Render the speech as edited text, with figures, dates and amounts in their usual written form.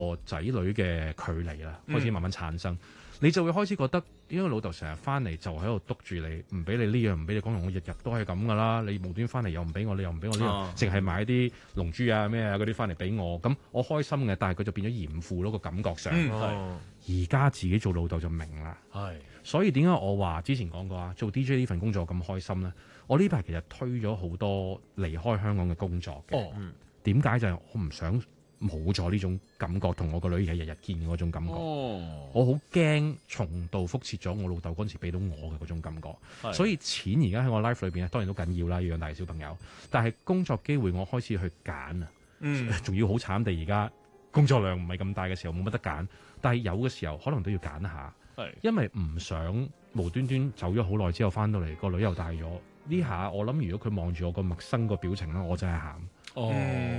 個仔女嘅距離啦，開始慢慢產生。你就會開始覺得，因為老豆成日翻嚟就喺度督住你，唔俾你呢樣，唔俾你講，我日日都係咁噶啦。你無端翻嚟又唔俾我，你又唔俾我呢樣，淨係買啲龍珠啊咩啊嗰啲翻嚟俾我，咁我開心嘅，但係佢就變咗嚴父咯個感覺上。而家自己做老豆就明啦。所以點解我話之前講過啊，做 DJ 呢份工作咁開心咧？我呢排其實推咗好多離開香港嘅工作嘅。點解就係我唔想冇咗呢種感覺，同我個女係日日見嗰種感覺。我好驚重蹈覆轍咗我老豆嗰陣時俾到我嘅嗰種感覺。所以錢而家喺我 life 裏邊咧，當然都緊要啦，要養大小朋友。但係工作機會我開始去揀啊，仲要好慘地而家工作量唔係咁大嘅時候冇乜得揀，但係有嘅時候可能都要揀下，因為唔想無端端走咗好耐之後翻到嚟個女又大咗。呢下我諗如果佢望住我個陌生個表情咧，我真係喊。